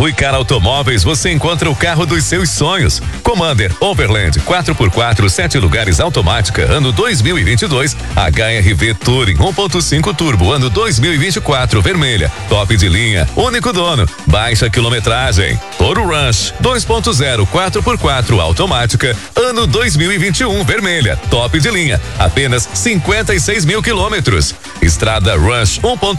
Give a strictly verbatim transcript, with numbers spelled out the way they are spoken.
Ruicar Automóveis você encontra o carro dos seus sonhos. Commander Overland quatro por quatro, sete lugares automática, ano dois mil e vinte e dois. H R V Touring um ponto cinco turbo, ano dois mil e vinte e quatro, vermelha. Top de linha, único dono, baixa quilometragem. Toro Rush dois ponto zero, quatro por quatro automática, ano dois mil e vinte e um, vermelha. Top de linha, apenas cinquenta e seis mil quilômetros. Estrada Rush um ponto